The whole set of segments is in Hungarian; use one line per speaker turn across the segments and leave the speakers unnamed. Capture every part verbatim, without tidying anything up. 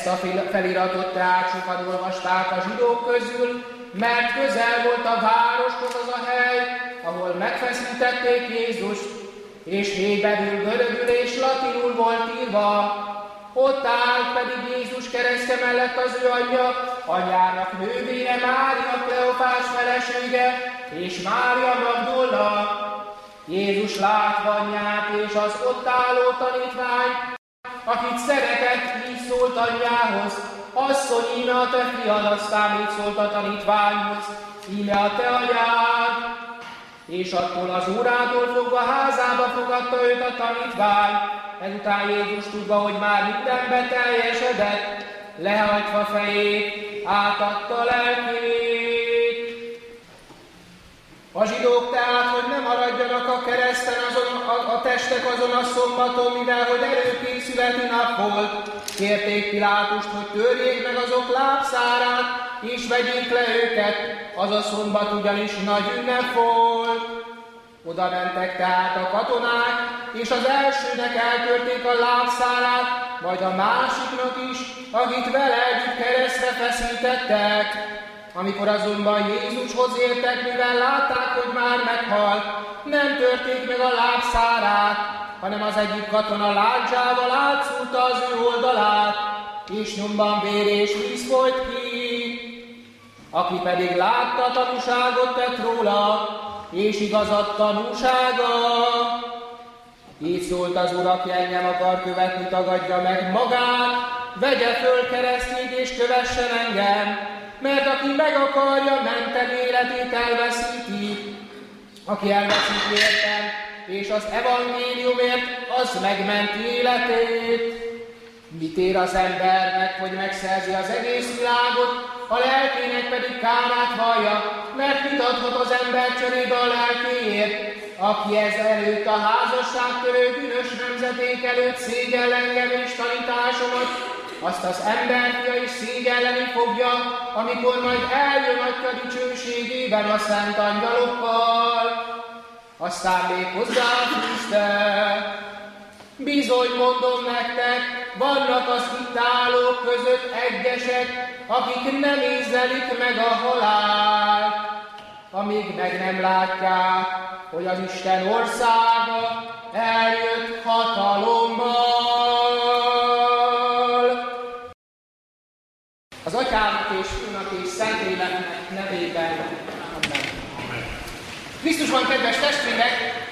Ezt a feliratot tehát sokan olvasták a zsidók közül, mert közel volt a városhoz az a hely, ahol megfeszítették Jézust, és héberül, görögül és latinul volt írva. Ott állt pedig Jézus keresztje mellett az ő anyja, anyjának nővére Mária, Kleofás felesége, és Mária Magdolna. Jézus látva anyját és az ott álló tanítványt, akit szeretett, így szólt anyjához: asszony, íme a te fiad, aztán így szólt a tanítványhoz: íme a te anyád. És attól az órától fogva házába fogadta őt a tanítvány. Ezután Jézus, tudva, hogy már minden beteljesedett, lehajtva fejét, átadta lelkét. A zsidók tehát, hogy ne maradjanak a kereszten azon, a, a testek azon a szombaton, mivel hogy előkészületi nap volt, kérték Pilátust, hogy törjék meg azok lábszárát, és vegyék le őket, az a szombat ugyanis nagy ünnep volt. Oda mentek tehát a katonák, és az elsőnek eltörték a lábszárát, majd a másiknak is, akit vele együtt keresztre feszítettek. Amikor azonban Jézushoz értek, mivel látták, hogy már meghalt, nem törték meg a lábszárát, hanem az egyik katona lándzsával átszúrta az ő oldalát, és nyomban vér és víz folyt ki. Aki pedig látta, tanúságot tett róla, és igazat tanúsága. Így szólt az Úr, aki engem akar követni, tagadja meg magát, vegye föl keresztjét és kövessen engem, mert aki meg akarja menteni életét, elveszíti. Aki elveszíti értem, és az evangéliumért, az megmenti életét. Mit ér az embernek, hogy megszerzi az egész világot, a lelkének pedig kárát vallja, mert mit adhat az ember cserébe a lelkéért? Aki ez előtt a házasságtörő bűnös nemzeték előtt szégyell engem és tanításomat, azt az emberfia is szégyelleni fogja, amikor majd eljön Atya dicsőségében a szent angyalokkal. Aztán még hozzáfűzte: bizony mondom nektek, vannak az itt állók között egyesek, akik nem ízlelik meg a halált, amíg meg nem látják, hogy az Isten országa eljött hatalommal. Az Atyának és Fiúnak és Szentléleknek nevében. Amen. Krisztusban, kedves testvérek,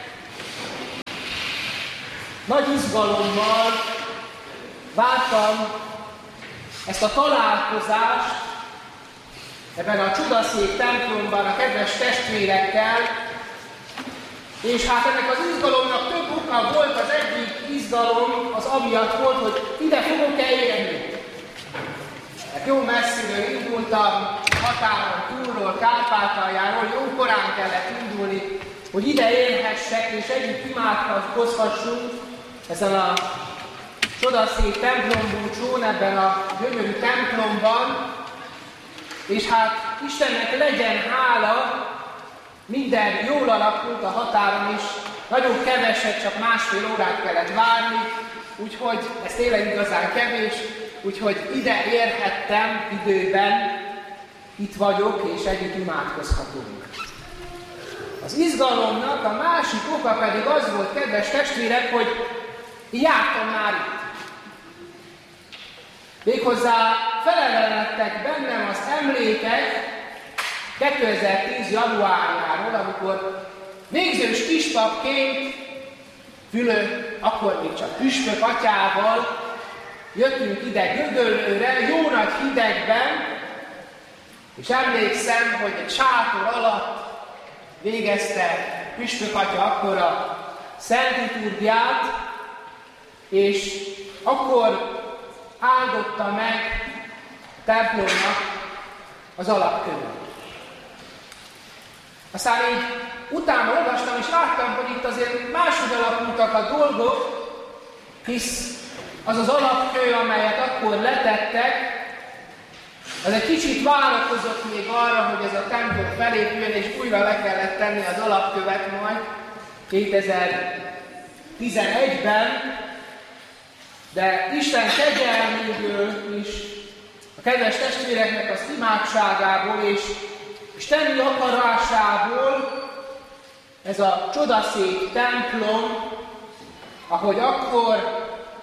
nagy izgalommal vártam ezt a találkozást ebben a csodaszép templomban a kedves testvérekkel, és hát ennek az izgalomnak több oka volt. Az egyik izgalom az amiatt volt, hogy ide fogok-e érni. Hát jó messziről indultam, határon túlról, Kárpátaljáról, jó korán kellett indulni, hogy ide érhessek, és együtt imádkozhassunk ezen a csodaszép templombúcsón, ebben a gyönyörű templomban. És hát Istennek legyen hála, minden jól alakult a határon is, nagyon keveset, csak másfél órát kellett várni, úgyhogy ez tényleg igazán kevés, úgyhogy ide érhettem időben, itt vagyok, és együtt imádkozhatunk. Az izgalomnak a másik oka pedig az volt, kedves testvérek, hogy jártam már itt. Méghozzá felelelettek bennem az emlékek kétezer-tíz januárjáról, amikor végzős kispapként Fülő, akkor még csak püspök atyával jöttünk ide Gödöllőre, jó nagy hidegben, és emlékszem, hogy egy sátor alatt végezte püspök atya akkor a szent liturgiát, és akkor áldotta meg templomnak az alapkövét. Aztán így utána olvastam, és láttam, hogy itt azért máshogy alakultak a dolgok, hisz az az alapkő, amelyet akkor letettek, az egy kicsit várakozott még arra, hogy ez a templom felépüljön, és újra le kellett tenni az alapkövet majd kétezer-tizenegyben, de Isten kegyelméből is, a kedves testvéreknek az imádságából és Isteni akarásából ez a csodaszép templom, ahogy akkor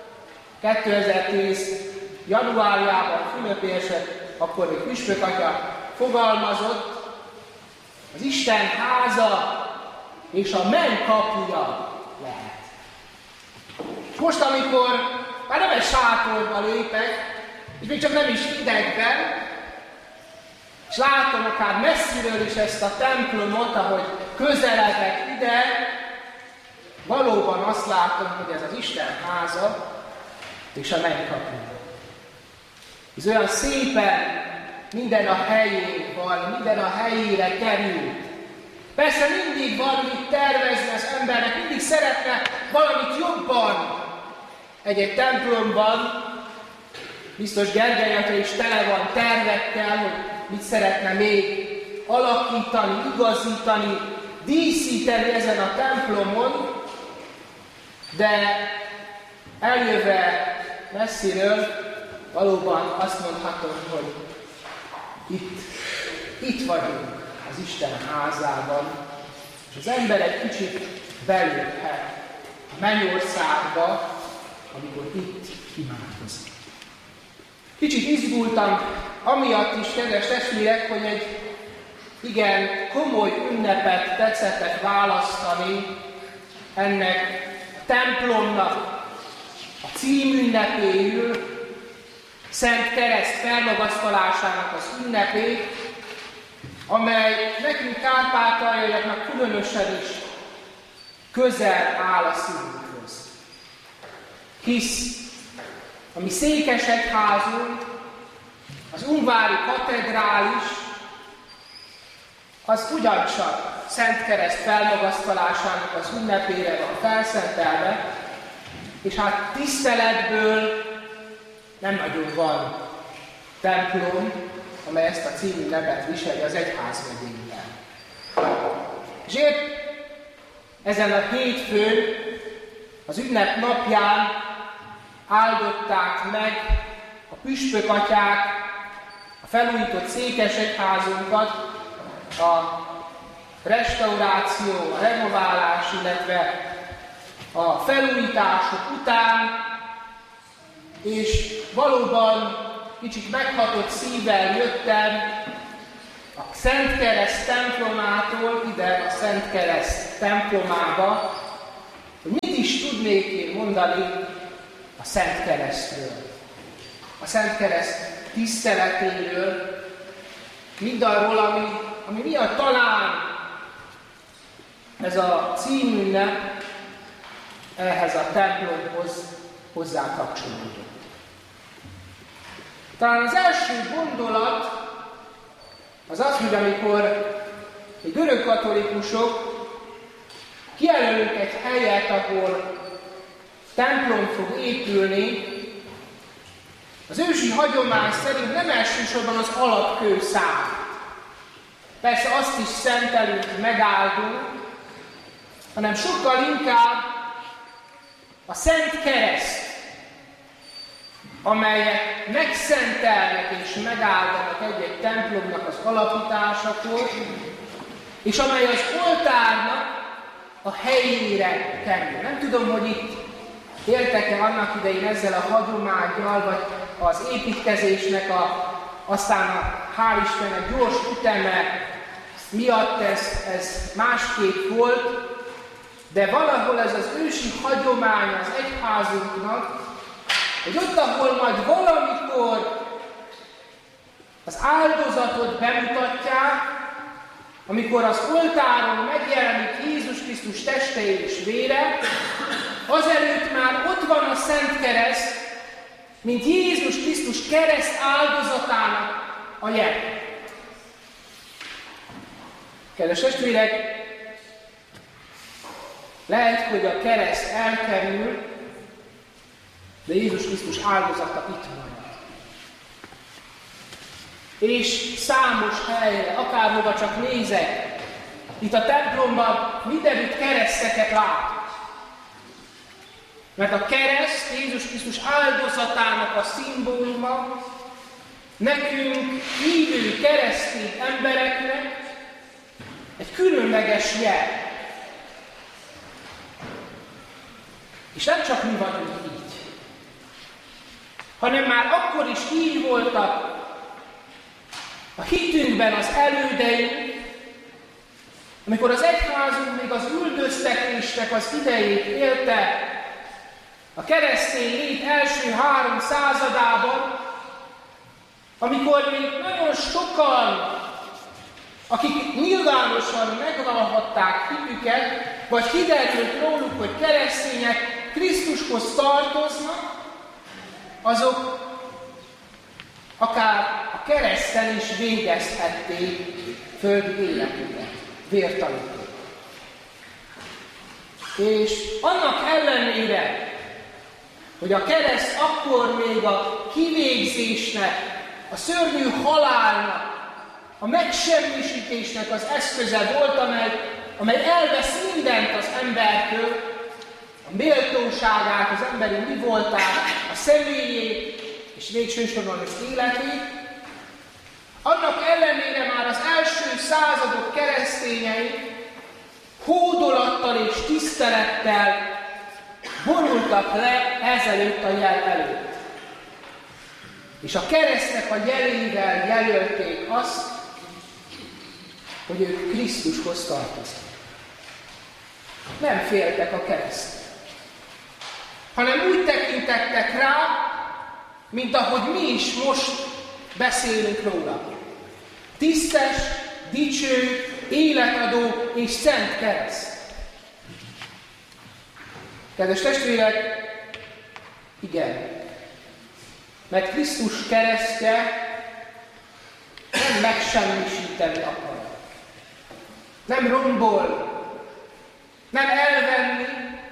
kétezer-tíz januárjában Fülöp érsek, akkor még püspök atya fogalmazott, az Isten háza és a menny kapuja lehet. És most, amikor már nem egy sátorba lépek, és még csak nem is idegben, és látom akár messziről is ezt a templomot, ahogy közeledek ide, valóban azt látom, hogy ez az Isten háza és a menny kapuja. Ez olyan szépen minden a helyén van, minden a helyére került. Persze mindig valamit tervezni az embernek, mindig szeretne valamit jobban. Egy-egy templomban, biztos Gergely atya is tele van tervekkel, hogy mit szeretne még alakítani, igazítani, díszíteni ezen a templomon, de eljöve messziről valóban azt mondhatom, hogy itt, itt vagyunk az Isten házában, és az ember egy kicsit beléphet a mennyországba, amikor itt imádkozik. Kicsit izgultam amiatt is, kedves testvérek, hogy egy igen komoly ünnepet tetszettek választani ennek a templomnak a címünnepéül, Szent Kereszt felmagasztalásának az ünnepét, amely nekünk kárpátaljaiaknak különösen is közel áll a szívünkhöz. Hisz a mi székesegyházunk, az Ungvári katedrális, az ugyancsak Szent Kereszt felmagasztalásának az ünnepére van felszentelve, és hát tiszteletből nem nagyon van templom, amely ezt a címünnepet viseli az egyházmegyénkben. És épp ezen a hétfőn, az ünnep napján áldották meg a püspök atyák a felújított székesegyházunkat, a restauráció, a renoválás, illetve a felújítások után, és valóban kicsit meghatott szívvel jöttem a Szent Kereszt templomától ide a Szent Kereszt templomába, hogy mit is tudnék én mondani a Szent Keresztről, a Szent Kereszt tiszteletéről, mindarról, ami, ami miatt talán ez a címünnep ehhez a templomhoz hozzá kapcsolódott. Talán az első gondolat az az, hogy amikor egy görög katolikusok kijelölünk egy helyet, ahol templom fog épülni, az ősi hagyomány szerint nem elsősorban az alapkő számít. Persze azt is szentelünk, megáldunk, hanem sokkal inkább a Szent Kereszt, amelyek megszentelnek és megáldanak egy-egy templomnak az alapításakor, és amely az oltárnak a helyére kerül. Nem tudom, hogy itt éltek-e annak idején ezzel a hagyománnyal, vagy az építkezésnek a, aztán a hál' Istennek gyors üteme miatt ez, ez másképp volt, de valahol ez az ősi hagyomány az egyházunknak, hogy ott, ahol majd valamikor az áldozatot bemutatják, amikor az oltáron megjelenik Jézus Krisztus teste és vére, azelőtt már ott van a Szent Kereszt, mint Jézus Krisztus kereszt áldozatának a jel. Kedves testvérek, lehet, hogy a kereszt elkerül, de Jézus Krisztus áldozata itt marad. És számos helyre, akárhova csak nézek, itt a templomban mindenütt kereszteket látok. Mert a kereszt Jézus Krisztus áldozatának a szimbóluma, nekünk hívő keresztény embereknek egy különleges jel. És nem csak mi vagyunk így, hanem már akkor is így voltak a hitünkben az elődeink, amikor az egyházunk még az üldöztetésnek az idejét élte, a keresztény lét első három századában, amikor még nagyon sokan, akik nyilvánosan megvalhatták hitüket, vagy kiderült róluk, hogy keresztények Krisztushoz tartoznak, azok akár a kereszten is végezhették földi életüket, vértanúként. És annak ellenére, hogy a kereszt akkor még a kivégzésnek, a szörnyű halálnak, a megsemmisítésnek az eszköze volt, amely, amely elvesz mindent az embertől, a méltóságát, az emberi mi voltát, a személyét, és végső soron az életét. Annak ellenére már az első századok keresztényei hódolattal és tisztelettel borultak le ezelőtt a jel előtt. És a keresztnek a jelével jelölték azt, hogy ők Krisztushoz tartoznak. Nem féltek a keresztre, hanem úgy tekintettek rá, mint ahogy mi is most beszélünk róla. Tisztes, dicső, életadó és szent kereszt. Kedves testvérek, igen, mert Krisztus keresztje nem megsemmisíteni akar, nem rombol, nem elvenni,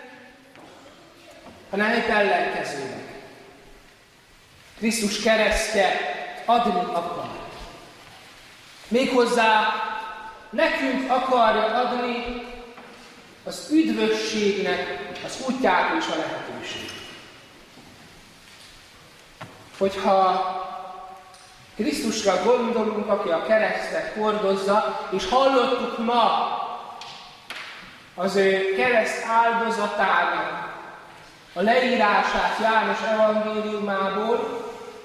hanem egy ellenkezőnek. Krisztus keresztje adni akar. Méghozzá nekünk akarja adni az üdvösségnek az útját és a lehetőséget. Hogyha Krisztusra gondolunk, aki a keresztet hordozza, és hallottuk ma az ő kereszt áldozatának a leírását János evangéliumából,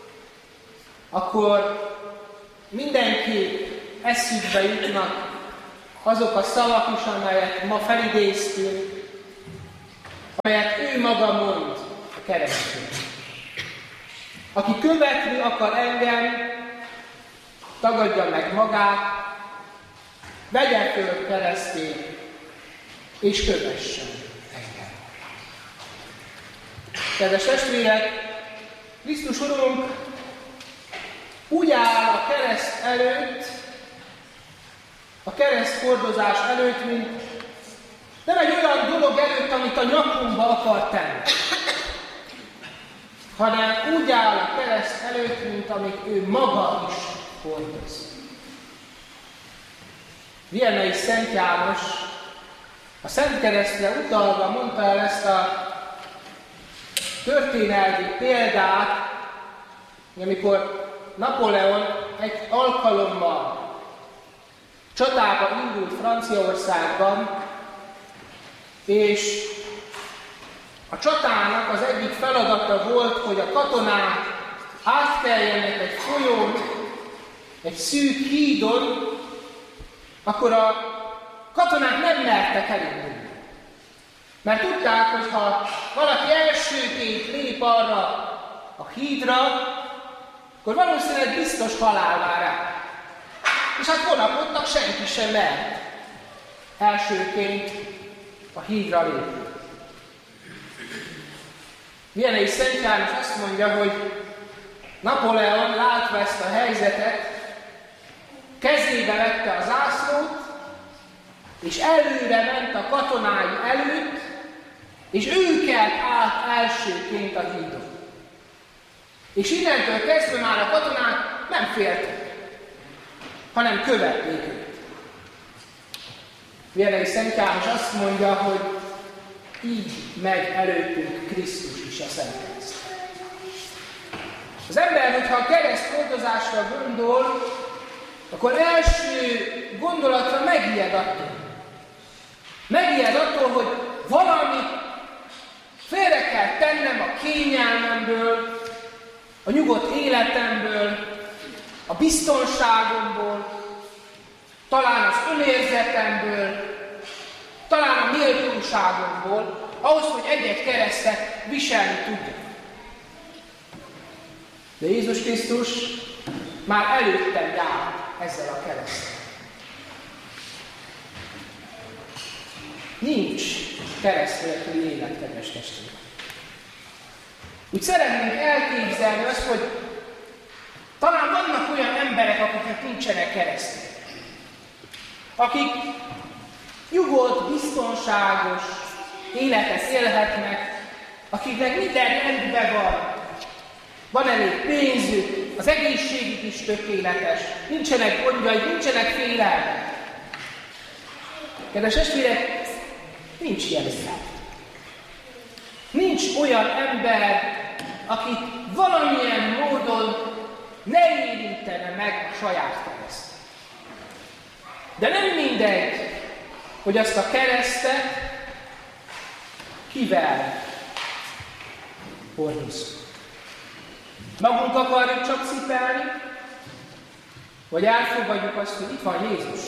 akkor mindenki eszükbe jutnak azok a szavak is, amelyet ma felidéztünk, amelyet ő maga mond a keresztül. Aki követni akar engem, tagadja meg magát, vegye föl keresztét, és kövessen engem. Kedves testvérek, Krisztus Urunk úgy áll a kereszt előtt, a kereszt hordozás előtt, mint nem egy olyan dolog előtt, amit a nyakunkba akar tenni, hanem úgy áll a kereszt előtt, mint amit ő maga is hordoz. Viennei Szent János a Szent Keresztre utalva mondta el ezt a történelmi példát, amikor Napóleon egy alkalommal csatába indult Franciaországban, és a csatának az egyik feladata volt, hogy a katonák átkeljenek egy folyón, egy szűk hídon, akkor a katonák nem mertek elindulni. Mert tudták, hogy ha valaki elsőként lép arra a hídra, akkor valószínűleg biztos halál vár rá. És hát vonakodtak, senki sem mert elsőként a hídra lépni. Viennei Szent János azt mondja, hogy Napóleon látva ezt a helyzetet, kezébe vette a zászlót, és előre ment a katonái előtt, és ő kelt át elsőként a hídon. És innentől kezdve már a katonák nem féltek, hanem követték őt. Viennei Szent János azt mondja, hogy így megy előttünk Krisztus is a Szent Kereszt. Az ember, hogyha a kereszt hordozásra gondol, akkor első gondolatra megijed attól. Megijed attól, hogy valami félre kell tennem a kényelmemből, a nyugodt életemből, a biztonságomból, talán az önérzetemből, talán a méltóságomból, ahhoz, hogy egy-egy keresztet viselni tudjak. De Jézus Krisztus már előttem jár ezzel a kereszttel. Nincs kereszt nélküli élet, kedves testvérek. Úgy szeretnénk elképzelni azt, hogy talán vannak olyan emberek, akiknek nincsenek keresztek. Akik nyugodt, biztonságos életet élhetnek, akiknek minden rendben van, van elég pénzük, az egészségük is tökéletes, nincsenek gondjaik, nincsenek félelmek. Kedves testvérek, nincs ilyen ember. Nincs olyan ember, akit valamilyen módon ne érintene meg a saját kereszt. De nem mindegy, hogy azt a keresztet kivel hordozzuk. Magunk akarjuk csak cipelni, vagy elfogadjuk azt, hogy itt van Jézus,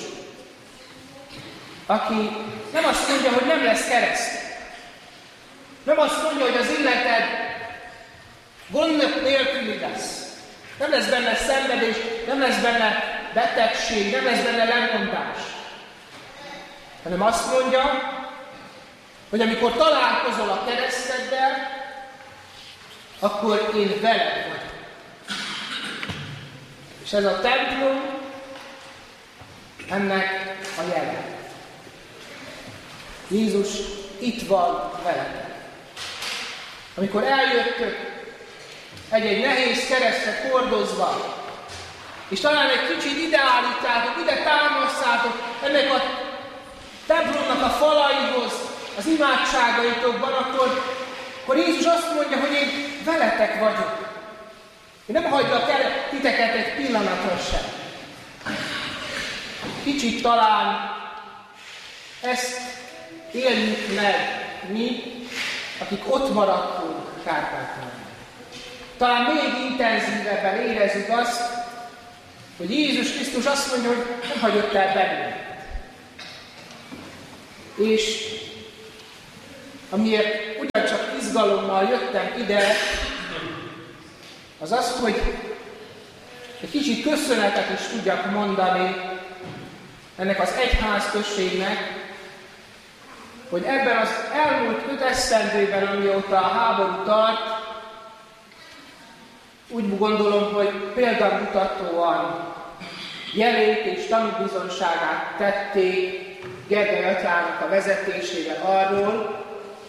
aki nem azt mondja, hogy nem lesz kereszt. Nem azt mondja, hogy az életed gond nélküli lesz. Nem lesz benne szenvedés, nem lesz benne betegség, nem lesz benne lemondás. Hanem azt mondja, hogy amikor találkozol a kereszteddel, akkor én veled vagyok. És ez a templom ennek a jele. Jézus itt van veletek. Amikor eljöttök egy-egy nehéz keresztet hordozva, és talán egy kicsit ide állítjátok, ide támasztátok ennek a templomnak a falaihoz, az imádságaitokban, akkor, akkor Jézus azt mondja, hogy én veletek vagyok. Én nem hagylak el titeket egy pillanatra sem. Kicsit talán ezt éljük meg mi, akik ott maradtunk Kárpátalján. Talán még intenzívebben érezzük azt, hogy Jézus Krisztus azt mondja, hogy nem hagyott el bennünket. És amiért ugyancsak izgalommal jöttem ide, az az, hogy egy kicsit köszönetet is tudjak mondani ennek az egyházközségnek, hogy ebben az elmúlt öt esztendőben, amióta a háború tart, úgy gondolom, hogy példamutatóan jelét és tanúbizonyságát tették Gergely atyának a vezetésével arról,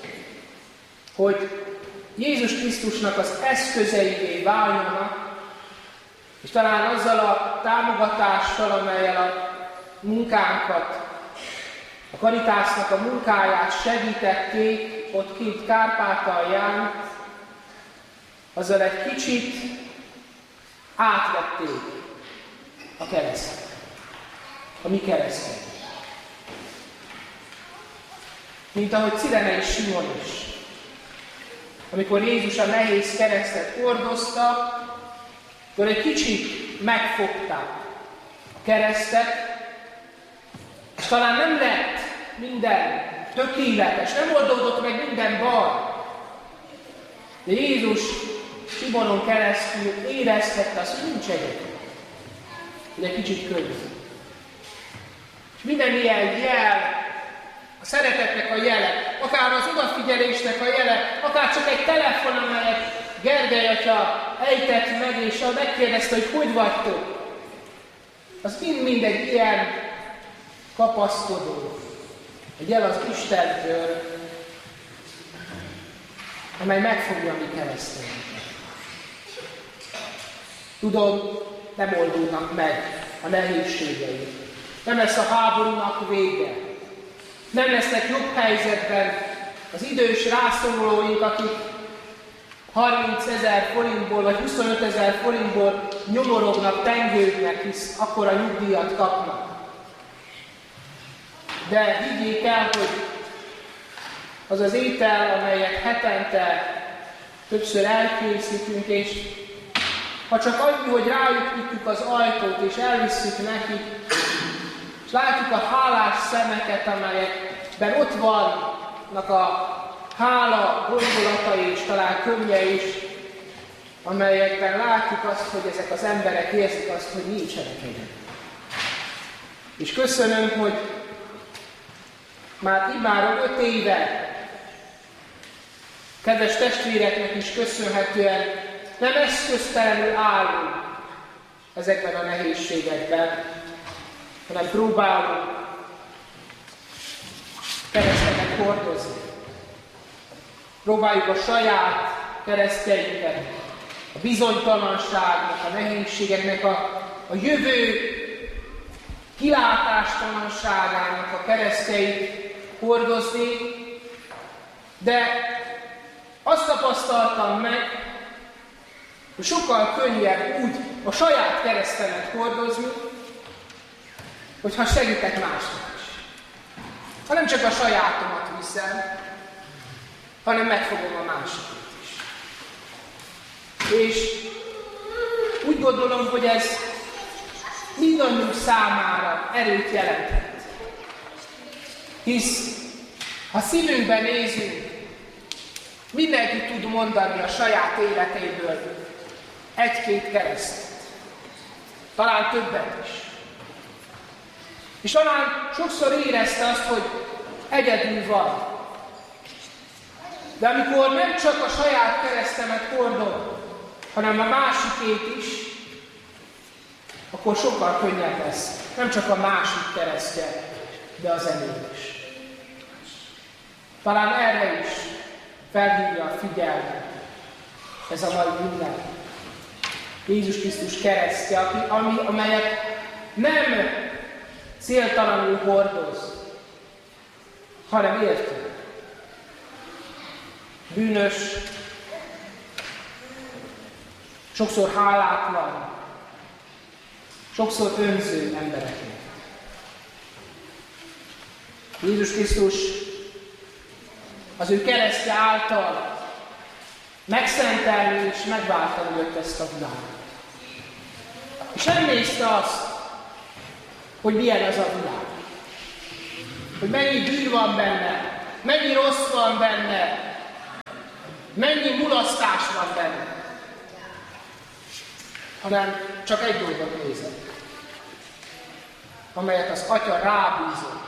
hogy Jézus Krisztusnak az eszközeivé váljanak, és talán azzal a támogatással, amellyel a munkánkat, a Karitásznak a munkáját segítették ott kint Kárpátalján, azzal egy kicsit átvették a keresztet, a mi keresztet. Mint ahogy Cirene és Simon is. Amikor Jézus a nehéz keresztet hordozta, akkor egy kicsit megfogták a keresztet, és talán nem lett minden tökéletes, nem oldódott meg minden baj. De Jézus Simonon keresztül érezhette azt, hogy nincs egyedül, hogy egy kicsit könnyű. És minden ilyen jel, a szeretetnek a jele, akár az odafigyelésnek a jele, akár csak egy telefon, amelyet Gergely atya ejtett meg, és megkérdezte, hogy hogy vagytok, az mind-mind egy ilyen kapaszkodó, egy jel az Istentől, amely megfogja a mi keresztényünket. Tudom, nem oldódnak meg a nehézségei. Nem lesz a háborúnak vége. Nem lesznek jobb helyzetben az idős rászorulóink, akik harmincezer forintból vagy huszonötezer forintból nyomorognak, tengődnek, hisz akkora nyugdíjat kapnak. De higgyék el, hogy az az étel, amelyet hetente többször elkészítünk, és ha csak annyi, hogy rájuk nyitjuk az ajtót, és elvisszük nekik, és látjuk a hálás szemeket, amelyekben ott vannak a hála gondolatai, és talán könnye is, amelyekben látjuk azt, hogy ezek az emberek érzik azt, hogy nincsenek egyedül. És köszönöm, hogy már immáron öt éve kedves testvéreknek is köszönhetően nem eszköztelenül állunk ezekben a nehézségekben, hanem próbálunk kereszteket hordozni. Próbáljuk a saját keresztjeinket, a bizonytalanságnak, a nehézségeknek, a, a jövő kilátástalanságának a keresztjeit hordozni, de azt tapasztaltam meg, hogy sokkal könnyebb úgy a saját keresztemet hordozni, hogyha segítek másnak is. Ha nem csak a sajátomat viszem, hanem megfogom a másikat is. És úgy gondolom, hogy ez mindannyiunk számára erőt jelenthet. Hisz, ha szívünkben nézünk, mindenki tud mondani a saját életéből egy-két keresztet. Talán többet is. És talán sokszor érezte azt, hogy egyedül van. De amikor nem csak a saját keresztemet hordom, hanem a másikét is, akkor sokkal könnyebb lesz. Nem csak a másik keresztje, de az enyém is. Talán erre is felhívja a figyelmet ez a mai ünnep. Jézus Krisztus keresztje, ami, amelyet nem céltalanul hordoz, hanem értő. Bűnös, sokszor hálátlan, sokszor önző embereknek. Jézus Krisztus az ő keresztje által megszentelni és megváltani jött ezt a világot. És nem nézte azt, hogy milyen az a világ. Hogy mennyi bűn van benne, mennyi rossz van benne, mennyi mulasztás van benne. Hanem csak egy dolgot nézett, amelyet az Atya rábízott,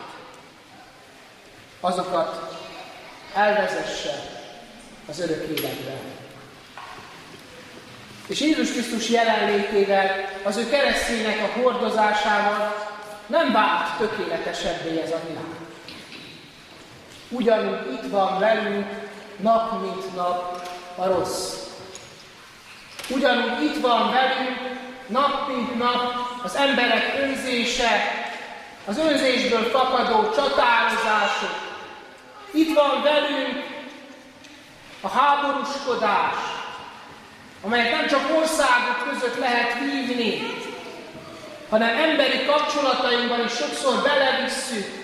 azokat elvezesse az örök életbe. És Jézus Krisztus jelenlétével, az ő keresztjének a hordozásával nem vált tökéletesebbé ez a világ. Ugyanúgy itt van velünk nap mint nap a rossz. Ugyanúgy itt van velünk nap mint nap az emberek önzése, az önzésből fakadó csatározások. Itt van velünk a háborúskodás, amelyet nem csak országok között lehet vívni, hanem emberi kapcsolatainkban is sokszor belevisszük.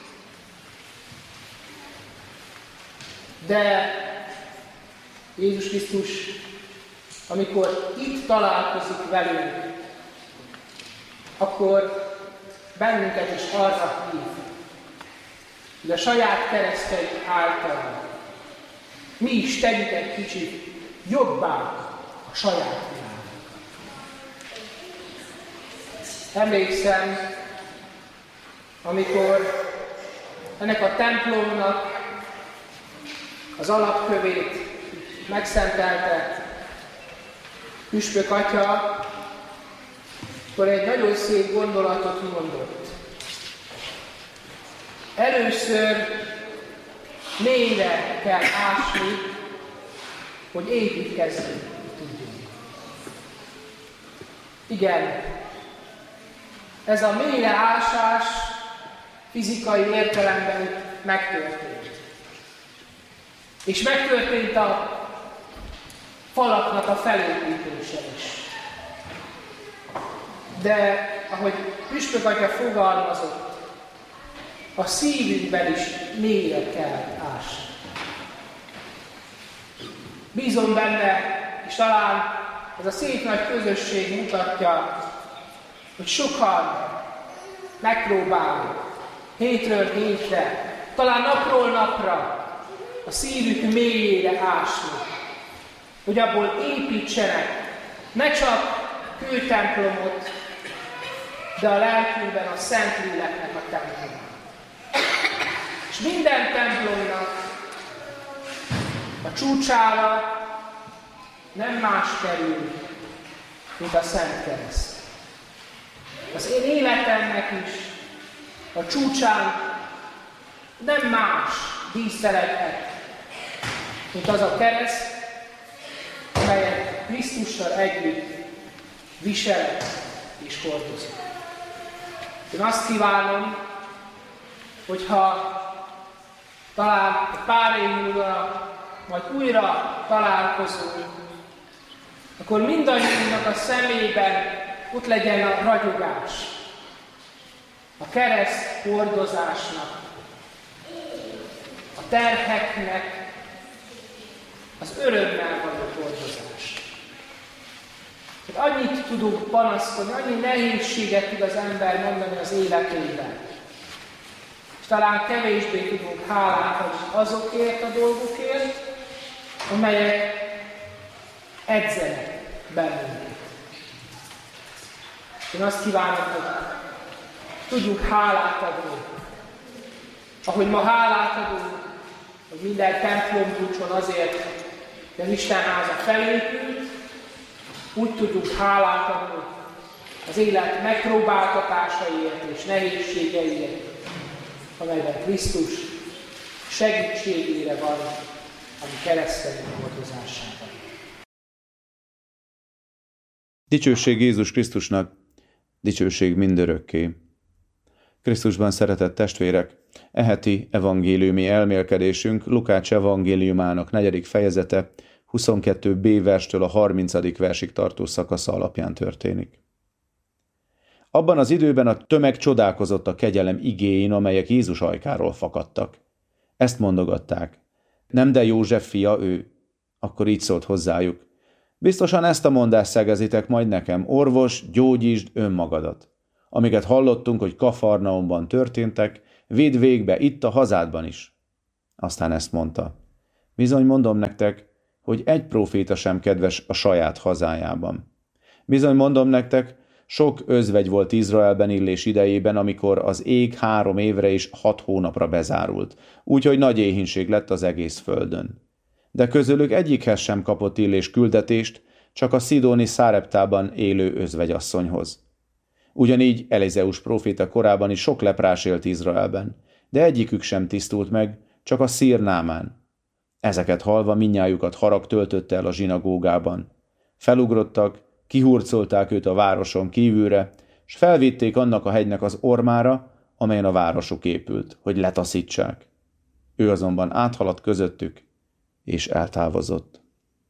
De Jézus Krisztus, amikor itt találkozik velünk, akkor bennünket is arra hív, hogy a saját keresztjei által mi is tegyük egy kicsit jobbá a saját világunkat. Emlékszem, amikor ennek a templomnak az alapkövét megszentelte püspök atya, akkor egy nagyon szép gondolatot mondott. Először mélyre kell ásni, hogy építkezni tudjunk. Igen, ez a mélyre ásás fizikai értelemben megtörtént. És megtörtént a falaknak a felépítése is. De ahogy püspök atya fogalmazott, a szívünkben is mélyre kell ásni. Bízom benne, és talán ez a szép nagy közösség mutatja, hogy sokan megpróbálunk hétről hétre, talán napról napra a szívük mélyére ásni, hogy abból építsenek ne csak kőtemplomot, de a lelkünkben a Szentléleknek a templomot. És minden templomnak a csúcsára nem más kerül, mint a Szent Kereszt. Az én életemnek is a csúcsán nem más díszteletnek, mint az a kereszt, amelyet Krisztussal együtt viselek és hordozok. Én azt kívánom, hogyha talán egy pár év múlva majd újra találkozunk, akkor mindannyiunknak a szemében ott legyen a ragyogás, a kereszt hordozásnak, a terheknek, az örömmel való hordozás. Hát annyit tudunk panaszkodni, annyi nehézséget tud az ember mondani az életében. És talán kevésbé tudunk hálát adni azokért a dolgokért, amelyek edzenek bennünket. Én azt kívánom, hogy tudjuk hálát adni. Ahogy ma hálát adunk, hogy minden templomkulcson azért, hogy az Istenháza felépült, úgy tudjuk hálát adni az élet megpróbáltatásaiért és nehézségeiért, amelyben Krisztus segítségére van a mi keresztelő hordozásában.
Dicsőség Jézus Krisztusnak, dicsőség mindörökké. Krisztusban szeretett testvérek, e heti evangéliumi elmélkedésünk Lukács evangéliumának negyedik fejezete huszonkettő b verstől a harmincadik versig tartó szakasza alapján történik. Abban az időben a tömeg csodálkozott a kegyelem igéin, amelyek Jézus ajkáról fakadtak. Ezt mondogatták. Nem de József fia ő? Akkor így szólt hozzájuk. Biztosan ezt a mondást szegezitek majd nekem, orvos, gyógyítsd önmagadat. Amiket hallottunk, hogy Kafarnaumban történtek, vidd végbe itt a hazádban is. Aztán ezt mondta. Bizony mondom nektek, hogy egy próféta sem kedves a saját hazájában. Bizony mondom nektek, sok özvegy volt Izraelben illés idejében, amikor az ég három évre és hat hónapra bezárult, úgyhogy nagy éhínség lett az egész földön. De közülük egyikhez sem kapott illés küldetést, csak a szidóni Száreptában élő özvegyasszonyhoz. Ugyanígy Elizeus próféta korában is sok leprás élt Izraelben, de egyikük sem tisztult meg, csak a szír Námán. Ezeket hallva mindnyájukat harag töltötte el a zsinagógában. Felugrottak, kihurcolták őt a városon kívülre, s felvitték annak a hegynek az ormára, amelyen a városuk épült, hogy letaszítsák. Ő azonban áthaladt közöttük, és eltávozott.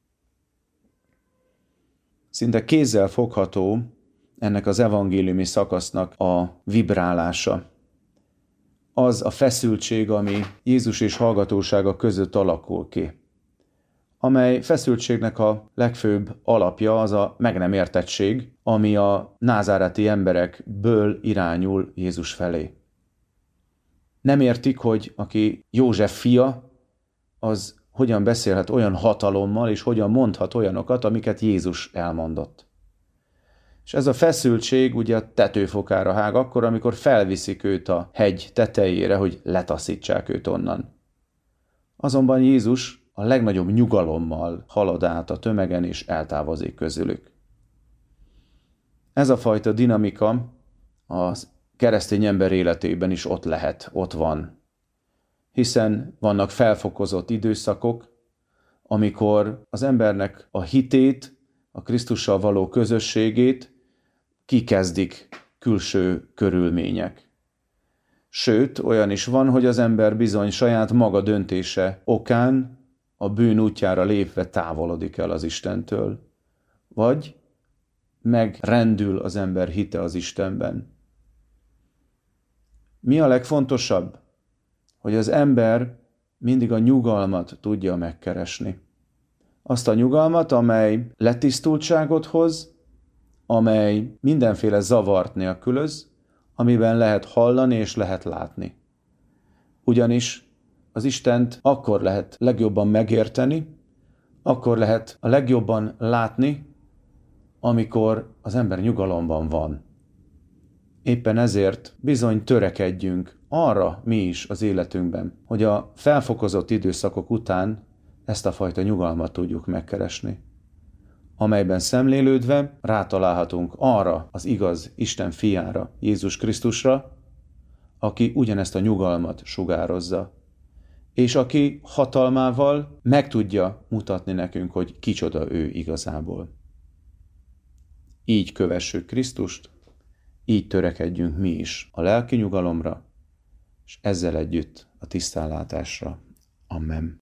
Szinte kézzel fogható ennek az evangéliumi szakasznak a vibrálása. Az a feszültség, ami Jézus és hallgatósága között alakul ki. Amely feszültségnek a legfőbb alapja az a meg nem értettség, ami a názáreti emberekből irányul Jézus felé. Nem értik, hogy aki József fia, az hogyan beszélhet olyan hatalommal, és hogyan mondhat olyanokat, amiket Jézus elmondott. És ez a feszültség ugye a tetőfokára hág akkor, amikor felviszik őt a hegy tetejére, hogy letaszítsák őt onnan. Azonban Jézus a legnagyobb nyugalommal halad át a tömegen, és eltávozik közülük. Ez a fajta dinamika az keresztény ember életében is ott lehet, ott van. Hiszen vannak felfokozott időszakok, amikor az embernek a hitét, a Krisztussal való közösségét kikezdik külső körülmények. Sőt, olyan is van, hogy az ember bizony saját maga döntése okán a bűn útjára lépve távolodik el az Istentől, vagy megrendül az ember hite az Istenben. Mi a legfontosabb? Hogy az ember mindig a nyugalmat tudja megkeresni. Azt a nyugalmat, amely letisztultságot hoz, amely mindenféle zavart nélkülöz, amiben lehet hallani és lehet látni. Ugyanis az Istent akkor lehet legjobban megérteni, akkor lehet a legjobban látni, amikor az ember nyugalomban van. Éppen ezért bizony törekedjünk arra mi is az életünkben, hogy a felfokozott időszakok után ezt a fajta nyugalmat tudjuk megkeresni, amelyben szemlélődve rátalálhatunk arra az igaz Isten fiára, Jézus Krisztusra, aki ugyanezt a nyugalmat sugározza, és aki hatalmával meg tudja mutatni nekünk, hogy kicsoda ő igazából. Így kövessük Krisztust, így törekedjünk mi is a lelki nyugalomra, és ezzel együtt a tisztánlátásra. Amen.